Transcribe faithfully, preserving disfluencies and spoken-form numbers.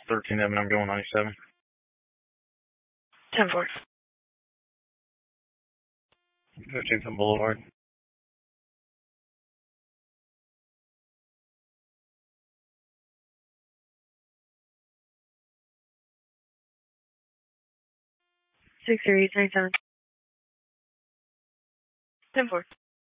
thirteen Evan, I'm going ninety-seven. ten four. fifteenth Boulevard. six three eight nine seven. ten four.